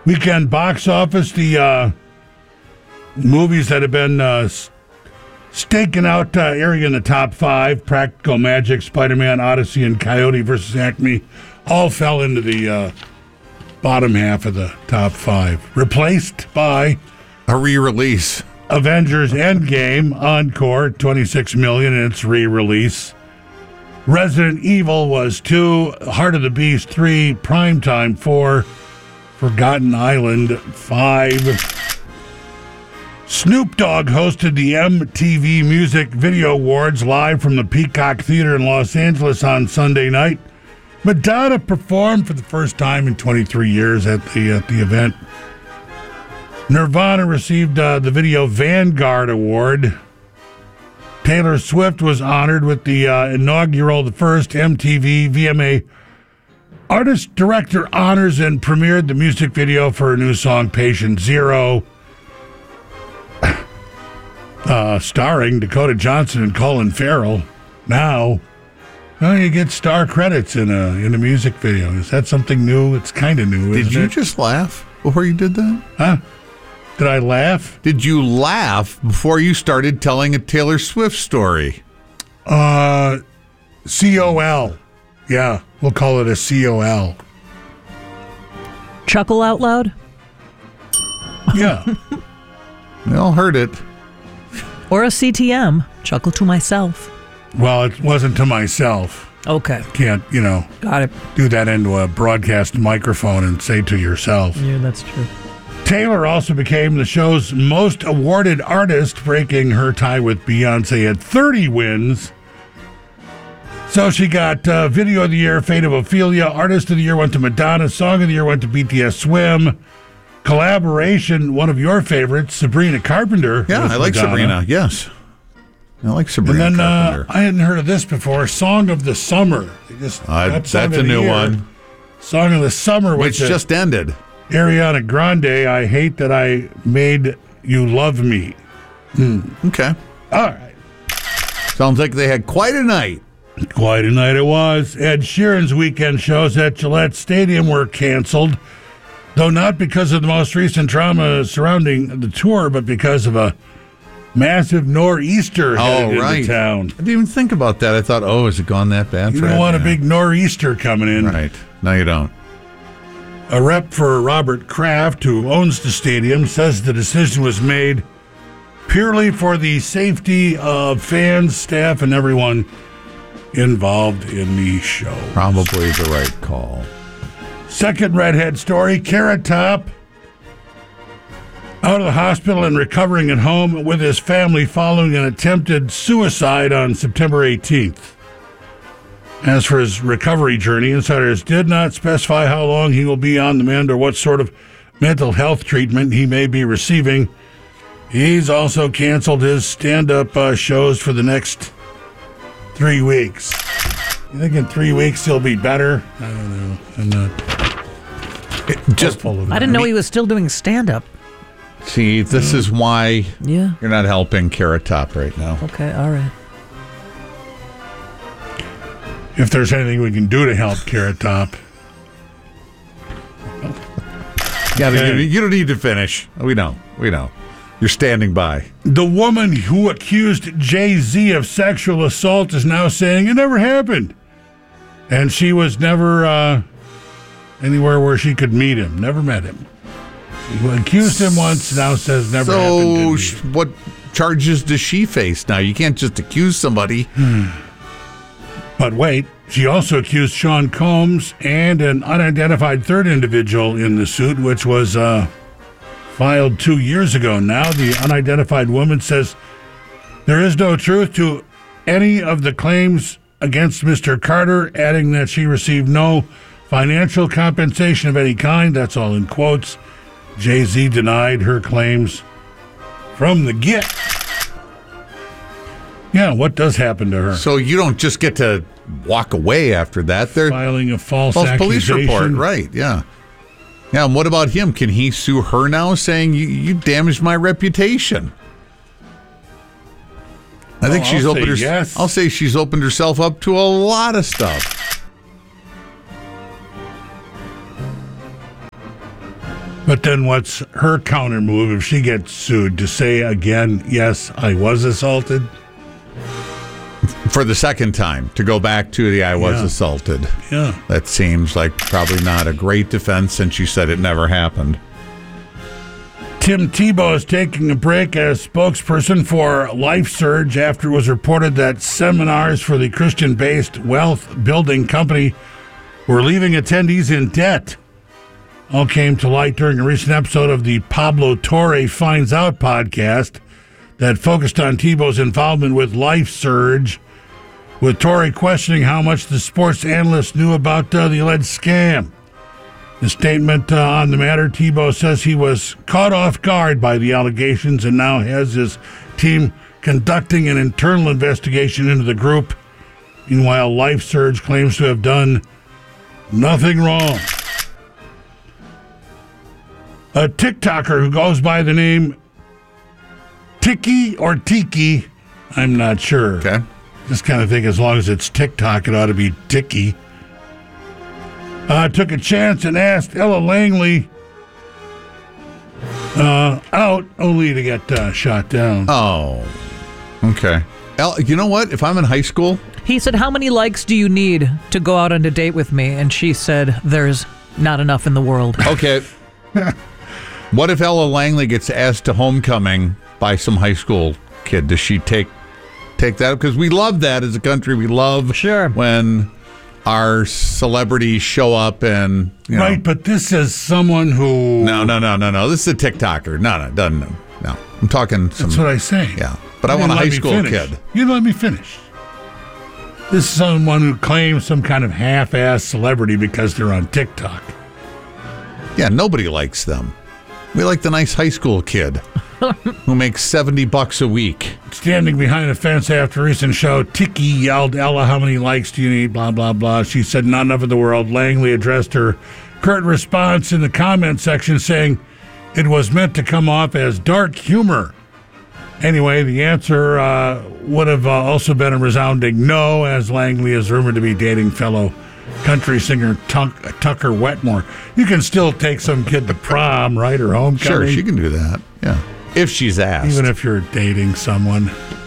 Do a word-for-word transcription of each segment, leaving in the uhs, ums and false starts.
Weekend box office, the uh, movies that have been uh, staking out uh, area in the top five, Practical Magic, Spider-Man, Odyssey, and Coyote versus Acme, all fell into the uh, bottom half of the top five. Replaced by a re-release. Avengers Endgame, Encore, twenty-six million dollars in its re-release. Resident Evil was two, Heart of the Beast three, Primetime four, Forgotten Island five. Snoop Dogg hosted the M T V Music Video Awards live from the Peacock Theater in Los Angeles on Sunday night. Madonna performed for the first time in twenty-three years at the at the event. Nirvana received uh, the Video Vanguard Award. Taylor Swift was honored with the uh, inaugural, the first M T V V M A Artist Director Honors, and premiered the music video for her new song, Patient Zero, uh, starring Dakota Johnson and Colin Farrell. Now, well, you get star credits in a in a music video. Is that something new? It's kind of new, Did isn't you it? just laugh before you did that? Huh? Did I laugh? Did you laugh before you started telling a Taylor Swift story? Uh, C O L. Yeah, we'll call it a C O L. Chuckle out loud? Yeah. We all heard it. Or a C T M. Chuckle to myself. Well, it wasn't to myself. Okay. Can't, you know, Got it. do that into a broadcast microphone and say to yourself. Yeah, that's true. Taylor also became the show's most awarded artist, breaking her tie with Beyonce at thirty wins. So she got uh, Video of the Year, Fate of Ophelia. Artist of the Year went to Madonna. Song of the Year went to B T S Swim. Collaboration, one of your favorites, Sabrina Carpenter. Yeah, I like Madonna. Sabrina. Yes. I like Sabrina And then Carpenter. uh, I hadn't heard of this before. Song of the Summer. They just Uh, got Song that's of a the new Year. one. Song of the Summer, Which just ended. Ariana Grande. I hate that I made you love me. Okay. All right. Sounds like they had quite a night. Quite a night it was. Ed Sheeran's weekend shows at Gillette Stadium were canceled, though not because of the most recent drama surrounding the tour, but because of a massive nor'easter headed Oh, right. into town. I didn't even think about that. I thought, oh, has it gone that bad? You for don't Ed? want a Yeah. big nor'easter coming in. Right. No, you don't. A rep for Robert Kraft, who owns the stadium, says the decision was made purely for the safety of fans, staff, and everyone involved in the show. Probably the right call. Second redhead story, Carrot Top, out of the hospital and recovering at home with his family following an attempted suicide on September eighteenth. As for his recovery journey, insiders did not specify how long he will be on the mend or what sort of mental health treatment he may be receiving. He's also canceled his stand-up uh, shows for the next three weeks. You think in three weeks he'll be better? I don't know. I'm not It just hopeful of I that. didn't know he was still doing stand-up. see, this is why Yeah. you're not helping Carrot Top right now. Okay, all right. If there's anything we can do to help Carrot Top. Yeah, Okay. you, you don't need to finish. We know. We know. You're standing by. The woman who accused Jay-Z of sexual assault is now saying it never happened. And she was never uh, anywhere where she could meet him. Never met him. She accused him once, now says never happened. So, didn't sh- meet him. what charges does she face now? You can't just accuse somebody. But wait, she also accused Sean Combs and an unidentified third individual in the suit, which was uh, filed two years ago. Now the unidentified woman says there is no truth to any of the claims against Mister Carter, adding that she received no financial compensation of any kind. That's all in quotes. Jay-Z denied her claims from the get. Yeah, what does happen to her? So you don't just get to walk away after that. They're Filing a false, false police accusation. report, right? Yeah. Yeah. And what about him? Can he sue her now, saying you, you damaged my reputation? I think Oh, she's I'll opened say her, yes. I'll say she's opened herself up to a lot of stuff. But then what's her counter move if she gets sued? To say again, yes, I was assaulted? For the second time, to go back to the I was Yeah. assaulted. Yeah. That seems like probably not a great defense since you said it never happened. Tim Tebow is taking a break as spokesperson for LifeSurge after it was reported that seminars for the Christian-based wealth building company were leaving attendees in debt. All came to light during a recent episode of the Pablo Torre Finds Out podcast that focused on Tebow's involvement with LifeSurge, with Torre questioning how much the sports analyst knew about uh, the alleged scam. The statement uh, on the matter, Tebow says he was caught off guard by the allegations and now has his team conducting an internal investigation into the group. Meanwhile, LifeSurge claims to have done nothing wrong. A TikToker who goes by the name Tiki or Tiki, I'm not sure. Okay. Just kind of think as long as it's TikTok, it ought to be Tiki. Uh, took a chance and asked Ella Langley uh, out, only to get uh, shot down. Oh, okay. El, you know what? If I'm in high school, He said, how many likes do you need to go out on a date with me? And she said, there's not enough in the world. okay. What if Ella Langley gets asked to homecoming by some high school kid? Does she take take that? Because we love that as a country. We love Sure. when our celebrities show up and, you know. Right, but this is someone who... No, no, no, no, no. This is a TikToker. No, no, doesn't. No. I'm talking some. That's what I say. Yeah. But I You want a didn't let high me school finish. kid. You didn't let me finish. This is someone who claims some kind of half-ass celebrity because they're on TikTok. Yeah, nobody likes them. We like the nice high school kid who makes seventy bucks a week. Standing behind a fence after a recent show, Tiki yelled, Ella, how many likes do you need? Blah, blah, blah. She said, not enough in the world. Langley addressed her curt response in the comment section saying it was meant to come off as dark humor. Anyway, the answer uh, would have uh, also been a resounding no, as Langley is rumored to be dating fellow country singer Tuck, Tucker Wetmore. You can still take some kid to prom, right, or homecoming. Sure, she can do that. Yeah. If she's asked. Even if you're dating someone.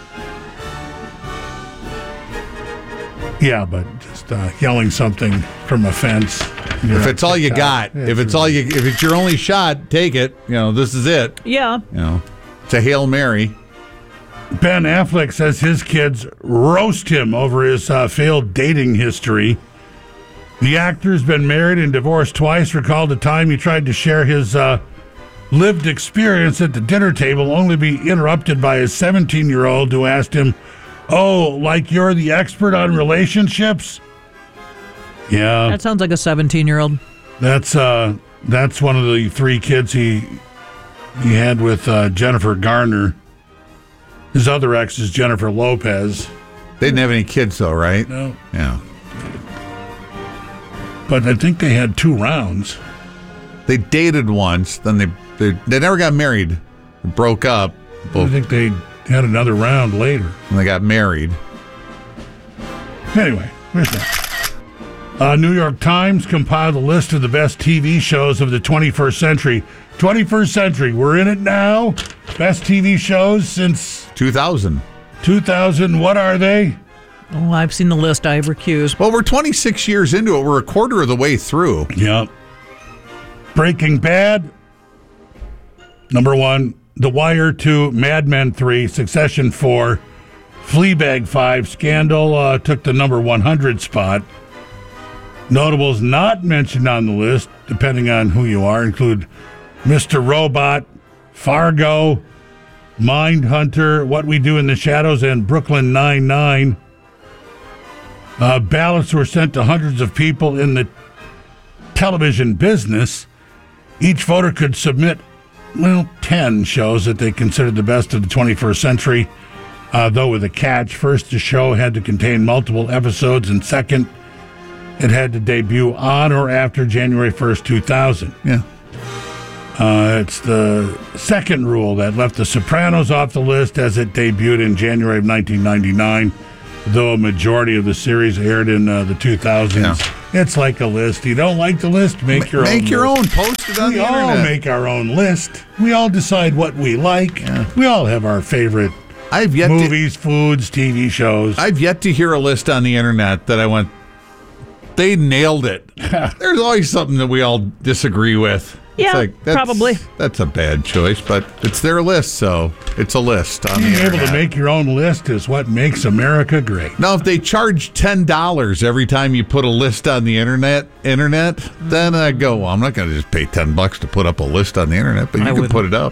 Yeah, but just uh, yelling something from a fence. If it's all you got, if it's all you, if it's your only shot, take it. You know, this is it. Yeah. You know, it's a Hail Mary. Ben Affleck says his kids roast him over his uh, failed dating history. The actor's been married and divorced twice. Recalled the time he tried to share his uh, lived experience at the dinner table, only to be interrupted by his seventeen-year-old who asked him, oh, like you're the expert on relationships? Yeah. That sounds like a seventeen-year-old. That's uh, that's one of the three kids he he had with uh, Jennifer Garner. His other ex is Jennifer Lopez. They didn't have any kids, though, right? No, Yeah. but I think they had two rounds. They dated once, then they they, they never got married. They broke up, I both, think they had another round later. and they got married. Anyway, where's that? Uh, New York Times compiled a list of the best T V shows of the twenty-first century. twenty-first century, we're in it now. Best T V shows since two thousand. two thousand. What are they? Oh, I've seen the list. I recuse. Well, we're twenty-six years into it. We're a quarter of the way through. Yep. Breaking Bad, number one. The Wire, two. Mad Men, three. Succession, four. Fleabag, five. Scandal uh, took the number one hundred spot. Notables not mentioned on the list, depending on who you are, include Mister Robot, Fargo, Mindhunter, What We Do in the Shadows, and Brooklyn Nine-Nine. Uh, ballots were sent to hundreds of people in the television business. Each voter could submit, well, ten shows that they considered the best of the twenty-first century, uh, though with a catch. First, the show had to contain multiple episodes, and second, it had to debut on or after January first, two thousand. Yeah. Uh, it's the second rule that left The Sopranos off the list as it debuted in January of nineteen ninety-nine. though a majority of the series aired in uh, the two thousands. Yeah. It's like a list. You don't like the list? Make your Make own Make your list. own. Post it on We the all internet. make our own list. We all decide what we like. Yeah. We all have our favorite I've yet movies, foods, T V shows. to I've yet to hear a list on the internet that I went, they nailed it. There's always something that we all disagree with. Yeah, it's like, that's, probably. That's a bad choice, but it's their list, so it's a list on Being the able internet. to make your own list is what makes America great. Now, if they charge ten dollars every time you put a list on the internet, internet, then I go, well, I'm not going to just pay ten bucks to put up a list on the internet, but you I can wouldn't. put it up.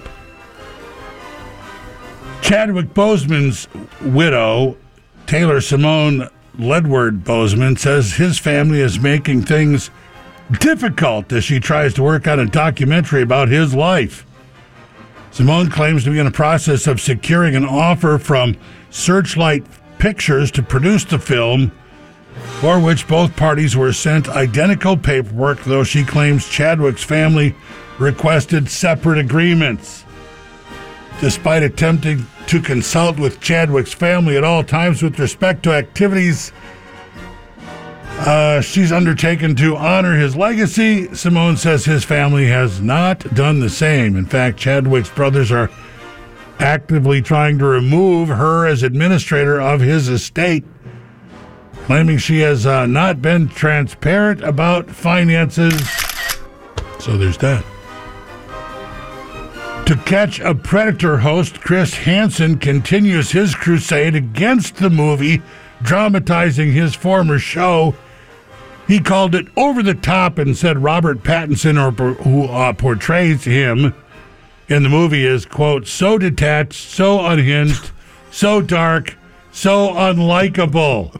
Chadwick Boseman's widow, Taylor Simone Ledward Boseman, says his family is making things difficult as she tries to work on a documentary about his life. Simone claims to be in the process of securing an offer from Searchlight Pictures to produce the film, for which both parties were sent identical paperwork, though she claims Chadwick's family requested separate agreements. Despite attempting to consult with Chadwick's family at all times with respect to activities uh, she's undertaken to honor his legacy, Simone says his family has not done the same. In fact, Chadwick's brothers are actively trying to remove her as administrator of his estate, claiming she has uh, not been transparent about finances. So there's that. To Catch a Predator host Chris Hansen continues his crusade against the movie, dramatizing his former show. He called it over the top and said Robert Pattinson, or who uh, portrays him in the movie, is, quote, so detached, so unhinged, so dark, so unlikable.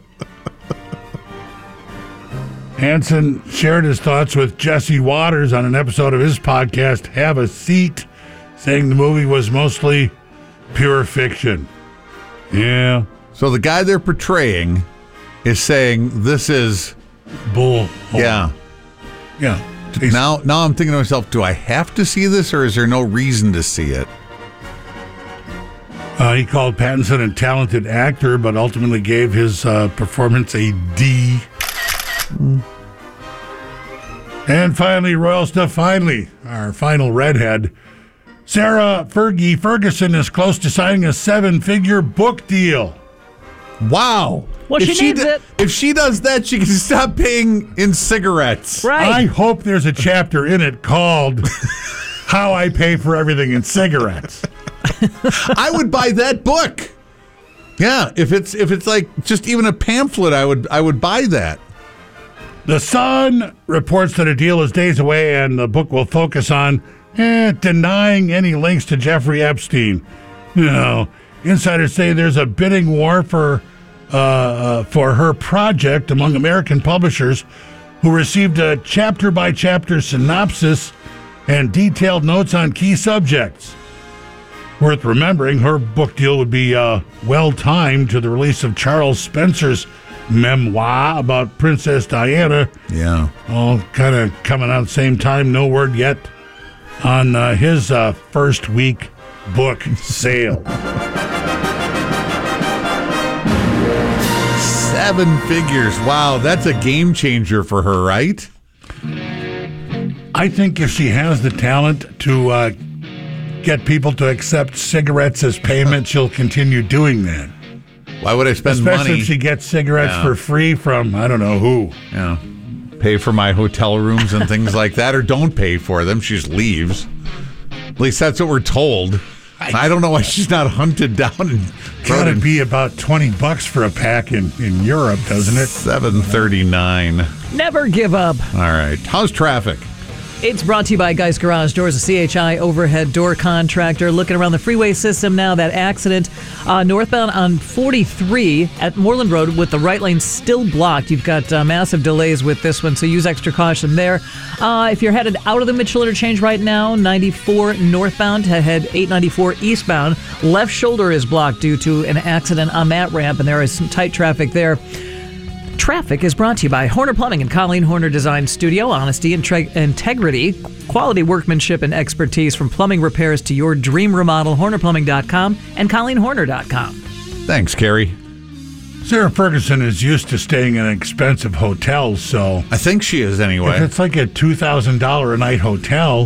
Hansen shared his thoughts with Jesse Waters on an episode of his podcast, Have a Seat, saying the movie was mostly pure fiction. Yeah. So the guy they're portraying is saying this is Bull. yeah. Yeah. He's- Now, now I'm thinking to myself, do I have to see this, or is there no reason to see it? Uh, he called Pattinson a talented actor, but ultimately gave his uh, performance a D. Mm. And finally, Royal Stuff, finally, our final redhead. Sarah Fergie Ferguson is close to signing a seven-figure book deal. Wow. Well, if she needs do- it. If she does that, she can stop paying in cigarettes. I Right. hope there's a chapter in it called How I Pay for Everything in Cigarettes. I would buy that book. Yeah, if it's if it's like just even a pamphlet, I would I would buy that. The Sun reports that a deal is days away, and the book will focus on eh, denying any links to Jeffrey Epstein. You know, insiders say there's a bidding war for uh, uh, for her project among American publishers who received a chapter-by-chapter synopsis and detailed notes on key subjects. Worth remembering, her book deal would be uh, well-timed to the release of Charles Spencer's memoir about Princess Diana, Yeah. all kind of coming out at the same time. No word yet on uh, his uh, first week book sale. Seven figures. Wow, that's a game changer for her, right? I think if she has the talent to uh, get people to accept cigarettes as payment, she'll continue doing that. Why would I spend Especially money? if she gets cigarettes Yeah. for free from, I don't know who. Yeah. Pay for my hotel rooms and things like that, or don't pay for them. She just leaves. At least that's what we're told. I don't know why she's not hunted down and thrown Gotta in be about twenty bucks for a pack in, in Europe, doesn't it? seven thirty-nine. Never give up. All right. How's traffic? It's brought to you by Geist Garage Doors, a C H I overhead door contractor. Looking around the freeway system now, that accident uh, northbound on forty-three at Moreland Road with the right lane still blocked. You've got uh, massive delays with this one, so use extra caution there. Uh, if you're headed out of the Mitchell interchange right now, ninety-four northbound to head eight ninety-four eastbound, left shoulder is blocked due to an accident on that ramp, and there is some tight traffic there. Traffic is brought to you by Horner Plumbing and Colleen Horner Design Studio. Honesty, intre- integrity, quality workmanship, and expertise from plumbing repairs to your dream remodel. Horner Plumbing dot com and Colleen Horner dot com. Thanks, Carrie. Sarah Ferguson is used to staying in expensive hotels, so I think she is if anyway. it's like a two thousand dollars a night hotel,